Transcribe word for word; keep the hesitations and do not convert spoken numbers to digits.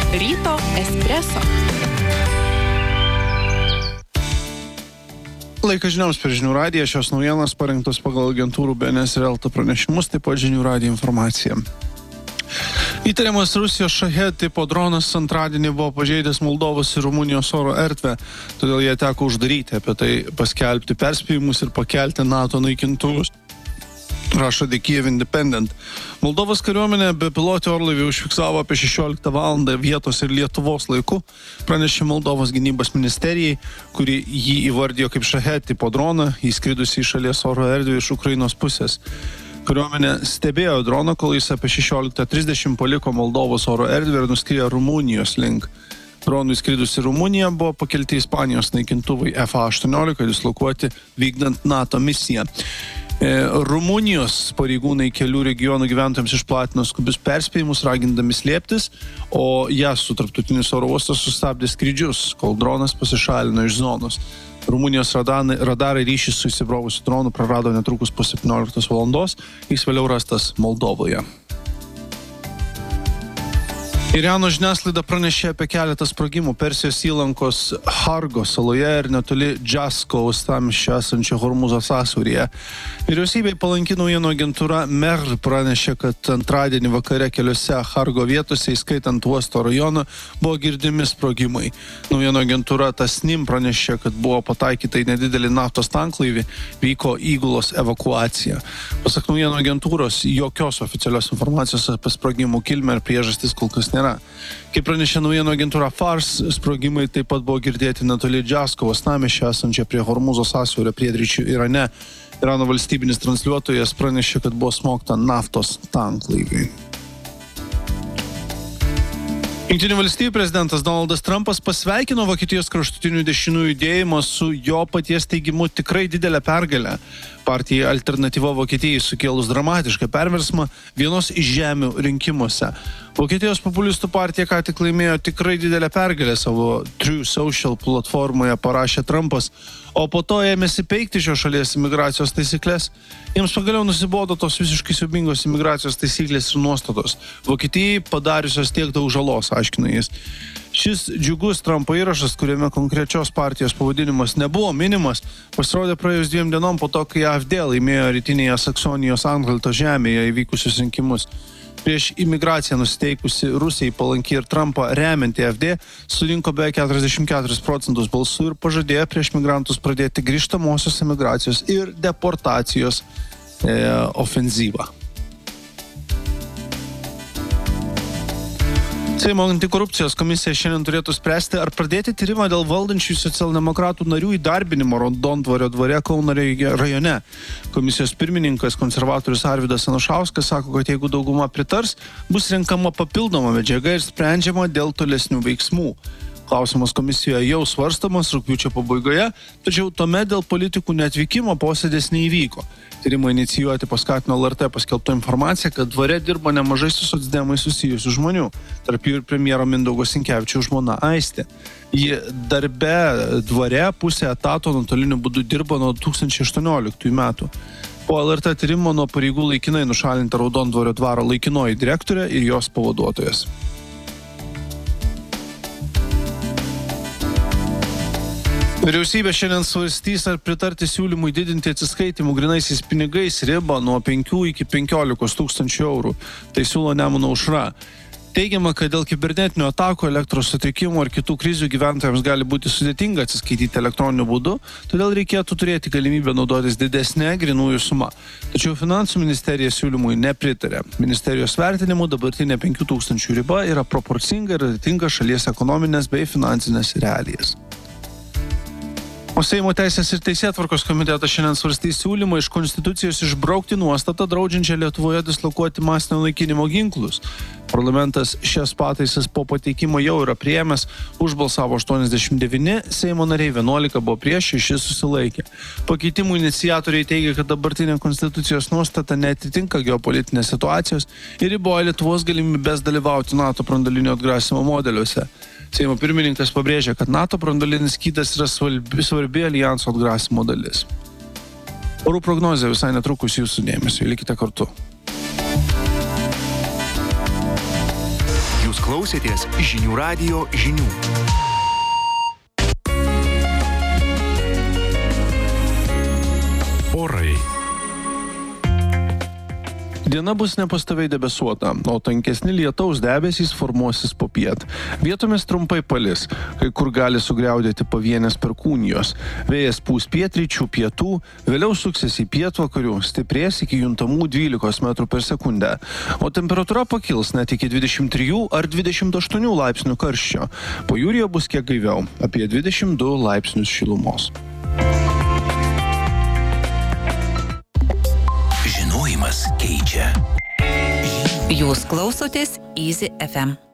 Ryto espreso. Laikas žinioms per Žinių radiją, šios naujienos parengtos pagal agentūrų B N S ir Elta pranešimus, taip pat Žinių radijo informacija. Įtariamas Rusijos Shahed tipo dronas antradienį buvo pažeidęs Moldovos ir Rumunijos oro erdvę, todėl jie teko uždaryti, apie tai paskelbti perspėjimus ir pakelti NATO naikintuvus. Rašo The Kyiv Independent. Moldovos kariuomenė bepilotį orlaivį užfiksavo apie šešioliktą valandą vietos ir Lietuvos laiku, pranešė Moldovos gynybos ministerijai, kuri jį įvardijo kaip Shahed tipo droną, įskridusį į šalies oro erdvę iš Ukrainos pusės. Kariuomenė stebėjo droną, kol jis apie šešioliktą trisdešimt paliko Moldovos oro erdvę ir nuskriejo Rumunijos link. Dronui skridus į Rumuniją buvo pakelti Ispanijos naikintuvai F A aštuoniolika dislokuoti vykdant NATO misiją. Rumunijos pareigūnai kelių regionų gyventojams išplatino skubius perspėjimus, ragindami slėptis, o jas su tarptautinis oro uostas sustabdė skrydžius, kol dronas pasišalino iš zonos. Rumunijos radarai, radarai ryšį su įsibrovusiu dronu prarado netrukus po septynioliktos valandos, jis vėliau rastas Moldovoje. Irano žiniasklaida pranešė apie keletą sprogimų Persijos įlankos Hargo saloje ir netoli Džasko uostamiesčio esančio Hormuzo sąsiauryje. Vyriausybei palanki naujienų agentūra Mehr pranešė, kad antradienį vakare keliose Hargo vietose, įskaitant uosto rajoną, buvo girdimi sprogimai. Naujienų agentūra Tasnim pranešė, kad buvo pataikyta į nedidelį naftos tanklaivį, vyko įgulos evakuacija. Pasak naujienų agentūros, jokios oficialios informacijos apie sprogimų kilmę ir priežastis kol kas nėra. Kaip pranešė naujienų agentūra Fars, sprogimai taip pat buvo girdėti netoli Džasko uostamiesčio esančio prie Hormuzo sąsiaurio pietryčių Irane. Irano valstybinis transliuotojas pranešė, kad buvo smogta naftos tanklaiviui. Jungtinių valstijų prezidentas Donaldas Trumpas pasveikino Vokietijos kraštutinių dešiniųjų judėjimą su jo paties teigimu tikrai didelę pergalę. Partija Alternatyva Vokietijai sukėlus dramatišką perversmą vienos iš žemių rinkimuose. Vokietijos populistų partija ką tik laimėjo tikrai didelę pergalę, savo True Social platformoje parašė Trumpas, o po to ėmėsi peikti šios šalies imigracijos taisyklės. Jiems pagaliau nusibodo tos visiškai siaubingos imigracijos taisyklės ir nuostatos. Vokietijai padariusios tiek daug žalos, aiškina jis. Šis džiugus Trumpo įrašas, kuriame konkrečios partijos pavadinimas nebuvo minimas, pasirodė praėjus dviem dienom po to, kai A F D laimėjo rytinėje Saksonijos Anhalto žemėje įvykusius rinkimus. Prieš imigraciją nusiteikusi Rusijai palanki ir Trumpą remianti A F D surinko beveik keturiasdešimt keturis procentus balsų ir pažadėjo prieš migrantus pradėti grįžtamosios imigracijos ir deportacijos e, ofenzyvą. Seimo antikorupcijos komisija šiandien turėtų spręsti, ar pradėti tyrimą dėl valdančių socialdemokratų narių įdarbinimo Raudondvario dvare Kauno rajone. Komisijos pirmininkas, konservatorius Arvydas Anušauskas, sako, kad jeigu dauguma pritars, bus renkama papildoma medžiaga ir sprendžiama dėl tolesnių veiksmų. Klausimas komisijoje jau svarstamas rugpjūčio pabaigoje, tačiau tuomet dėl politikų neatvykimo posėdis neįvyko. Tyrimą inicijuoti paskatino L R T paskelbta informacija, kad dvare dirbo nemažai su socdemai susijusių žmonių, tarp jų ir premjero Mindaugo Sinkevičiaus žmona Aistė. Ji darbe dvare pusę etato nuotoliniu būdu dirbo nuo du tūkstančiai aštuonioliktųjų metų. Po L R T tyrimo nuo pareigų laikinai nušalinta Raudondvario dvaro laikinoji direktorė ir jos pavaduotojas. Vyriausybė šiandien svarstys, ar pritarti siūlymui didinti atsiskaitimų grynaisiais pinigais ribą nuo penkių iki penkiolikos tūkstančių eurų. Tai siūlo Nemuno aušra. Teigiama, kad dėl kibernetinių atakų, elektros sutrikimų ar kitų krizių gyventojams gali būti sudėtinga atsiskaityti elektroniniu būdu, todėl reikėtų turėti galimybę naudotis didesnė grynųjų suma. Tačiau finansų ministerija siūlymui nepritarė. Ministerijos vertinimu dabartinė penkių tūkstančių riba yra proporcinga ir atitinka šalies ekonominės bei finansinės realijas. O Seimo teisės ir teisėtvarkos komitetas šiandien svarstys siūlymą iš Konstitucijos išbraukti nuostatą draudžiančią Lietuvoje dislokuoti masinio naikinimo ginklus. Parlamentas šias pataisas po pateikimo jau yra priėmęs, užbalsavo aštuoniasdešimt devyni, Seimo nariai vienuolika buvo prieš, šeši susilaikė. Pakeitimų iniciatoriai teigia, kad dabartinė Konstitucijos nuostata neatitinka geopolitinės situacijos ir riboja Lietuvos galimybės dalyvauti NATO branduolinio atgrasymo modeliuose. Seimo pirmininkas pabrėžė, kad NATO branduolinis skydas yra svarbi, svarbi alijanso atgrasymo dalis. Orų prognozė visai netrukus jūsų dėmesio. Likite kartu. Jūs klausėtės Žinių radijo žinių. Orai. Diena bus nepastoviai debesuota, o tankesni lietaus debesys formuosis popiet. Vietomis trumpai palis, kai kur gali sugriaudėti pavienės perkūnijos. Vėjas pūs pietryčių, pietų, vėliau suksis į pietvakarių, stiprės iki juntamų dvylikos metrų per sekundę. O temperatūra pakils net iki dvidešimt trijų ar dvidešimt aštuonių laipsnių karščio. Pajūryje bus kiek gaiviau, apie dvidešimt du laipsnius šilumos. Žinojimas keičia. Jūs klausotės Easy F M.